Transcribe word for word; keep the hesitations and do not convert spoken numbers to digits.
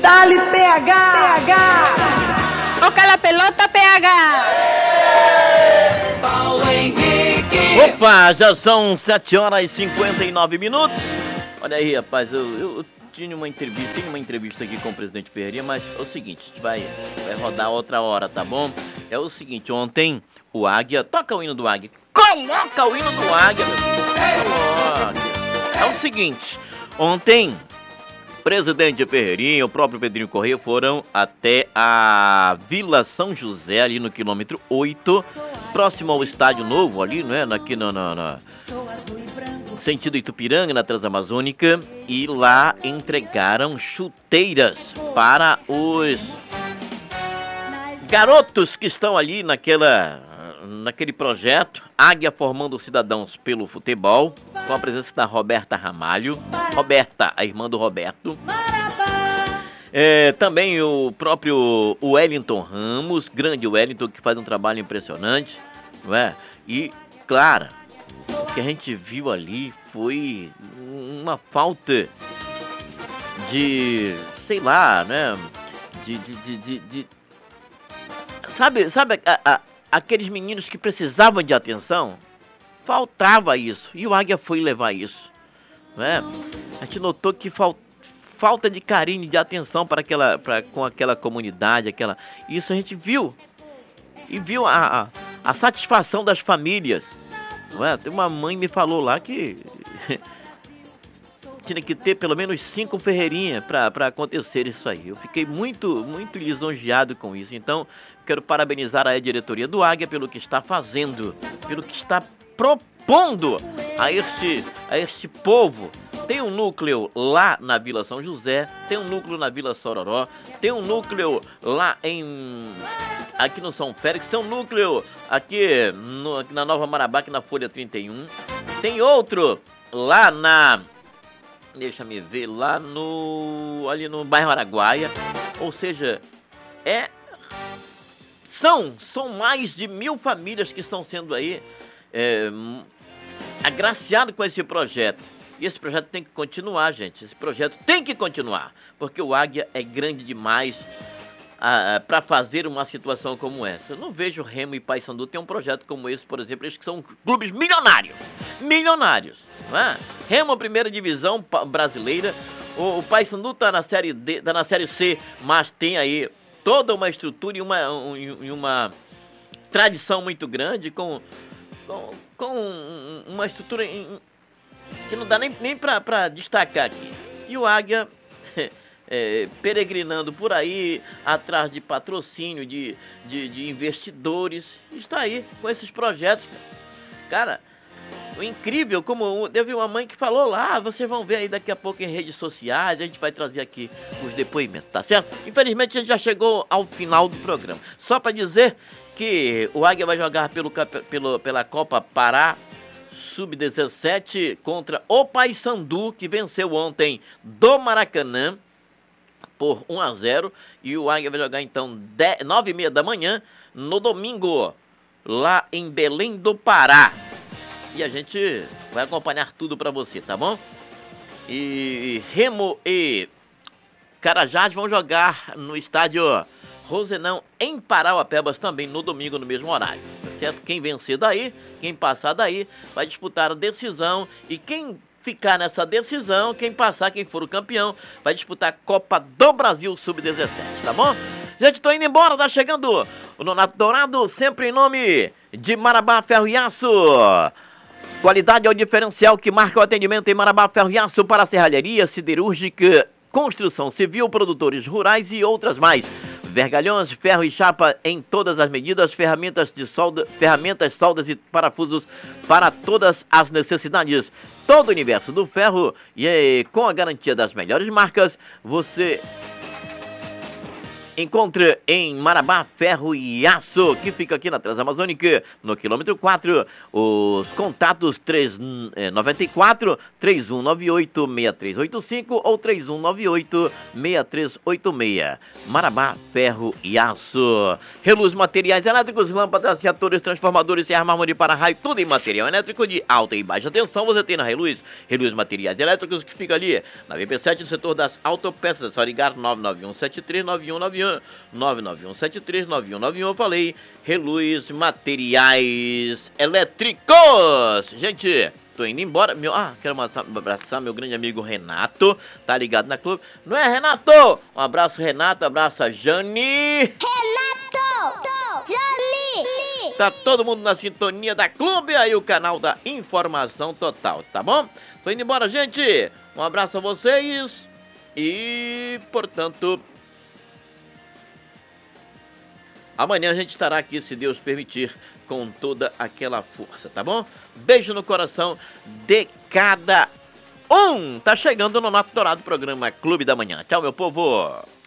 Dali P H! P H! Toca la pelota, P H! Paulo Henrique! Opa, já são sete horas e cinquenta e nove minutos. Olha aí, rapaz, eu, eu tinha uma entrevista, tem uma entrevista aqui com o presidente Ferreirinha, mas é o seguinte, a gente vai, vai rodar outra hora, tá bom? É o seguinte, ontem o Águia, toca o hino do Águia, coloca o hino do Águia, meu filho. Coloca. É o seguinte, ontem o presidente Ferreirinha, o próprio Pedrinho Corrêa foram até a Vila São José, ali no quilômetro oito, próximo ao Estádio Novo, ali, não é? Aqui no, no, no sentido Itupiranga, na Transamazônica, e lá entregaram chuteiras para os garotos que estão ali naquela, naquele projeto, Águia Formando Cidadãos pelo Futebol, com a presença da Roberta Ramalho, Roberta, a irmã do Roberto, é, também o próprio Wellington Ramos, grande Wellington, que faz um trabalho impressionante, não é? E, claro, o que a gente viu ali foi uma falta de, sei lá, né, de, de, de, de, de sabe, sabe a, a, aqueles meninos que precisavam de atenção? Faltava isso, e o Águia foi levar isso, né? A gente notou que fal, falta de carinho, de atenção para aquela, para, com aquela comunidade, aquela, isso a gente viu, e viu a, a, a satisfação das famílias. Não é? Tem uma mãe me falou lá que tinha que ter pelo menos cinco Ferreirinha para acontecer isso aí. Eu fiquei muito, muito lisonjeado com isso. Então, quero parabenizar a diretoria do Águia pelo que está fazendo, pelo que está propondo a este, a este povo. Tem um núcleo lá na Vila São José, tem um núcleo na Vila Sororó, tem um núcleo lá em... aqui no São Félix, tem um núcleo aqui, no, aqui na Nova Marabá, aqui na Folha trinta e um. Tem outro lá na... deixa me ver, lá no... ali no bairro Araguaia. Ou seja, é... São, são mais de mil famílias que estão sendo aí é, agraciadas com esse projeto. E esse projeto tem que continuar, gente. Esse projeto tem que continuar, porque o Águia é grande demais para fazer uma situação como essa. Eu não vejo Remo e Paysandu ter um projeto como esse, por exemplo, eles que são clubes milionários. Milionários, não é? Remo, primeira divisão brasileira. O, o Paysandu está na série D, tá na série C, mas tem aí toda uma estrutura e uma, um, e uma tradição muito grande, com, com, com uma estrutura que não dá nem, nem para destacar aqui. E o Águia... É, peregrinando por aí, atrás de patrocínio, de, de, de investidores, está aí com esses projetos. Cara, o incrível, como teve uma mãe que falou lá, vocês vão ver aí daqui a pouco em redes sociais, a gente vai trazer aqui os depoimentos, tá certo? Infelizmente a gente já chegou ao final do programa. Só para dizer que o Águia vai jogar pelo, pelo, pela Copa Pará sub dezessete contra o Paysandu, que venceu ontem do Maracanã por um a zero, e o Águia vai jogar então nove e meia da manhã no domingo lá em Belém do Pará, e a gente vai acompanhar tudo para você, tá bom? E Remo e Carajás vão jogar no estádio Rosenão em Parauapebas também no domingo no mesmo horário, tá certo? Quem vencer daí, quem passar daí vai disputar a decisão, e quem ficar nessa decisão, quem passar, quem for o campeão, vai disputar a Copa do Brasil sub dezessete, tá bom? Gente, tô indo embora, tá chegando o Nonato Dourado, sempre em nome de Marabá Ferro e Aço. Qualidade é o diferencial que marca o atendimento em Marabá Ferro e Aço para serralheria, siderúrgica, construção civil, produtores rurais e outras mais. Vergalhões, ferro e chapa em todas as medidas, ferramentas de solda, ferramentas, soldas e parafusos para todas as necessidades. Todo o universo do ferro e com a garantia das melhores marcas, você Encontre em Marabá Ferro e Aço, que fica aqui na Transamazônica, no quilômetro quatro. Os contatos três nove quatro, três um nove oito, seis três oito cinco ou três um nove oito, seis três oito seis. Marabá Ferro e Aço. Reluz Materiais Elétricos, lâmpadas, reatores, transformadores e arma de para-raio, tudo em material elétrico de alta e baixa tensão. Você tem na Reluz. Reluz Materiais Elétricos, que fica ali na V P sete, no setor das autopeças. É só ligar nove nove um sete três nove um nove um. nove nove um sete três nove um nove um, eu falei, Reluz Materiais Elétricos. Gente, tô indo embora. Meu, ah, quero abraçar meu grande amigo Renato, tá ligado na Clube? Não é, Renato? Um abraço, Renato, abraço a Jane. Renato! Jane! Tá todo mundo na sintonia da Clube, aí o canal da Informação Total, tá bom? Tô indo embora, gente. Um abraço a vocês e, portanto, amanhã a gente estará aqui, se Deus permitir, com toda aquela força, tá bom? Beijo no coração de cada um. Tá chegando no nosso dourado programa Clube da Manhã. Tchau, meu povo.